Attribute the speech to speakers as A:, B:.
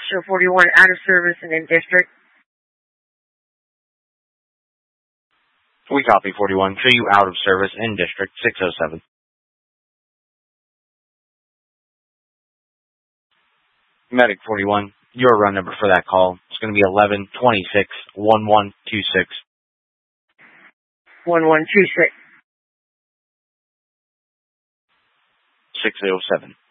A: show 41 out of service and in district.
B: We copy 41. Show you out of service in district 607. Medic 41, your run number for that call is going to be 1126-1126.
A: 1126.
B: 607.